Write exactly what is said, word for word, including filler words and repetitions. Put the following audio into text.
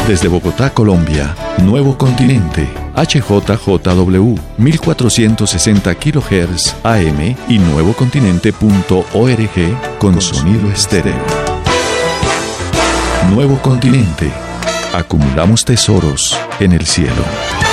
Desde Bogotá, Colombia, Nuevo Continente, H J J W, mil cuatrocientos sesenta kilohertz A M y nuevocontinente punto org con sonido estéreo. Nuevo Continente. Acumulamos tesoros en el cielo.